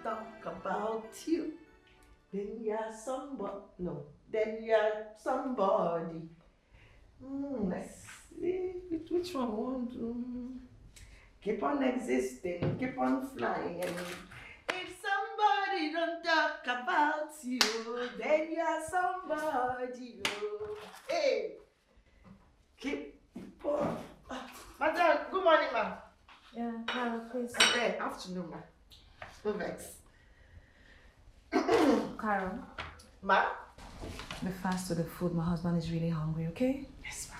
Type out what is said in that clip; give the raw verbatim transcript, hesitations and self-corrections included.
talk about you, then you're somebody. No, then you're somebody. Mm, let's see which one I want to keep on existing, keep on flying. And if somebody don't talk about you, then you're somebody. Oh. Hey, keep on. Madam, good morning, ma'am. Yeah, Carol, please. Okay, afternoon, ma'am. No vex. Carol. Ma'am? Be fast with the food. My husband is really hungry, okay? Yes, ma'am.